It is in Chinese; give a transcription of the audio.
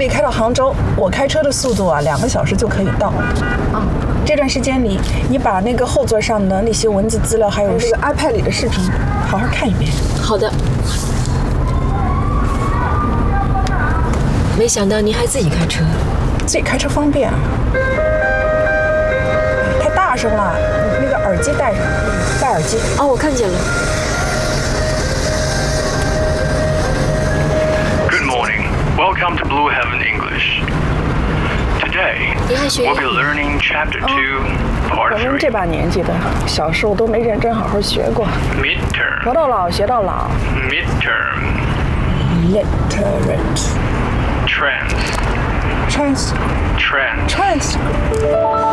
里开到杭州，我开车的速度啊，2个小时就可以到。啊，这段时间里，你把那个后座上的那些文字资料，还有这个 iPad 里的视频，好好看一遍。 好的。没想到您还自己开车。 自己开车方便。太大声了，那个耳机戴上，戴耳机。 哦，我看见了。 Good morning. Welcome to Blue Heaven English. Today, we'll be learning Chapter 2, 我 Part 们 3. 这把年纪的，小时候都没认真好好学过。 Midterm. 活到老学到老。 Midterm. Literate. Trans. Trans. Trans. Trans.